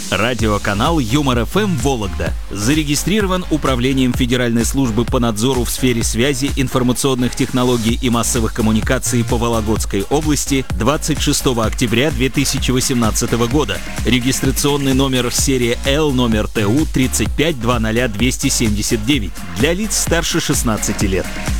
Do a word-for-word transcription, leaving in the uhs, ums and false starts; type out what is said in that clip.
Радиоканал Юмор эф эм Вологда зарегистрирован Управлением Федеральной службы по надзору в сфере связи, информационных технологий и массовых коммуникаций по Вологодской области двадцать шестого октября две тысячи восемнадцатого года. Регистрационный номер серия Л номер Т У тридцать пять двадцать ноль двести семьдесят девять для лиц старше шестнадцати лет.